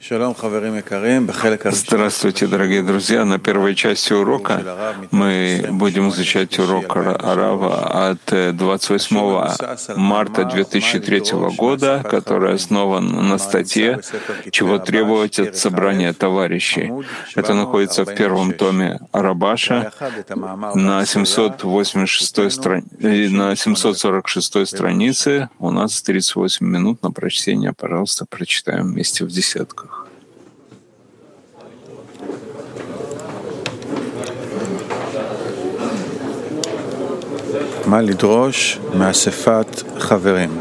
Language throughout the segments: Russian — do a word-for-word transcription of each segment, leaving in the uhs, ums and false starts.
Здравствуйте, дорогие друзья! На первой части урока мы будем изучать урок Рава от двадцать восьмого марта две тысячи третьего года, который основан на статье «Чего требовать от собрания товарищей». Это находится в первом томе Рабаша на семьсот восемьдесят шестой страни... на семьсот сорок шестой странице. У нас тридцать восемь минут на прочтение. Пожалуйста, прочитаем вместе в десятках. מה לדרוש מאספת חברים.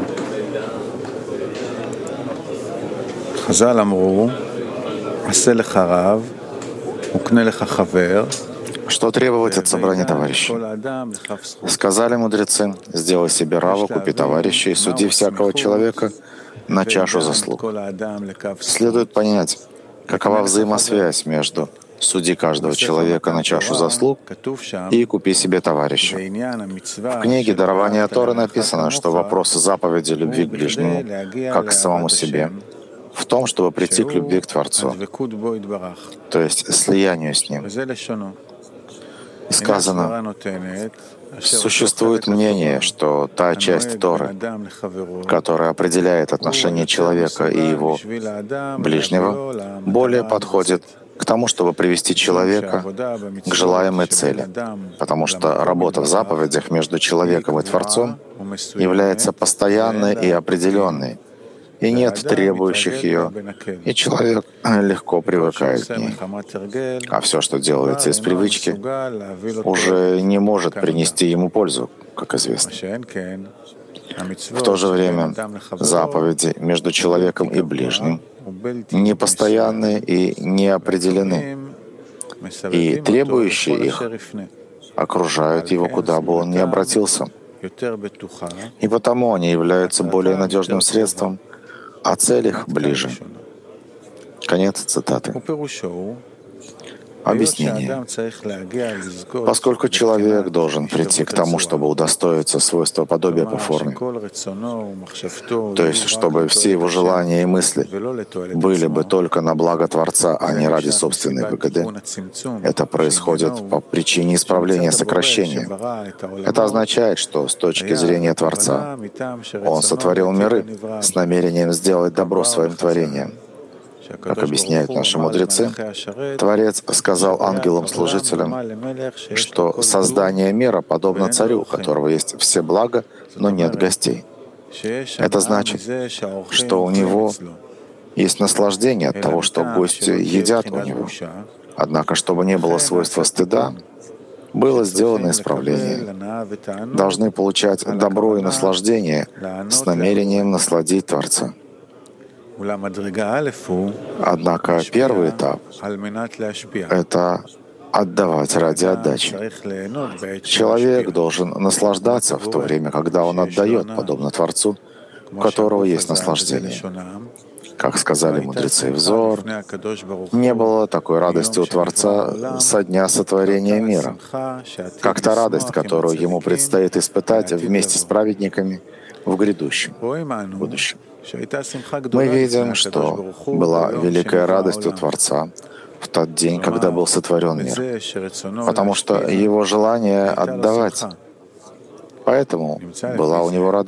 חז"ל אמרו, עשה לך רב, וקנה לך חבר. Что требовать от собрания товарищей? Сказали мудрецы: сделай себе раву, купи товарища и суди всякого человека на чашу заслуг. Следует понять, какова взаимосвязь между «суди каждого человека на чашу заслуг» и «купи себе товарища». В книге «Дарование Торы» написано, что вопрос заповеди любви к ближнему, как к самому себе, в том, чтобы прийти к любви к Творцу, то есть слиянию с Ним. И сказано, существует мнение, что та часть Торы, которая определяет отношение человека и его ближнего, более подходит к тому, чтобы привести человека к желаемой цели, потому что работа в заповедях между человеком и Творцом является постоянной и определенной, и нет требующих ее, и человек легко привыкает к ней. А все, что делается из привычки, уже не может принести ему пользу, как известно. В то же время заповеди между человеком и ближним непостоянны и не определены, и требующие их окружают его, куда бы он ни обратился. И потому они являются более надежным средством, а цель их ближе. Конец цитаты. Объяснение. Поскольку человек должен прийти к тому, чтобы удостоиться свойства подобия по форме, то есть чтобы все его желания и мысли были бы только на благо Творца, а не ради собственной выгоды, это происходит по причине исправления сокращения. Это означает, что с точки зрения Творца Он сотворил миры с намерением сделать добро своим творением. Как объясняют наши мудрецы, Творец сказал ангелам-служителям, что создание мира подобно царю, у которого есть все блага, но нет гостей. Это значит, что у него есть наслаждение от того, что гости едят у него. Однако, чтобы не было свойства стыда, было сделано исправление. Должны получать добро и наслаждение с намерением насладить Творца. Однако первый этап — это отдавать ради отдачи. Человек должен наслаждаться в то время, когда он отдает, подобно Творцу, у которого есть наслаждение. Как сказали мудрецы Взор, не было такой радости у Творца со дня сотворения мира, как та радость, которую ему предстоит испытать вместе с праведниками в грядущем, будущем. Мы видим, что была великая радость у Творца в тот день, когда был сотворен мир, потому что его желание отдавать. Поэтому была у него радость.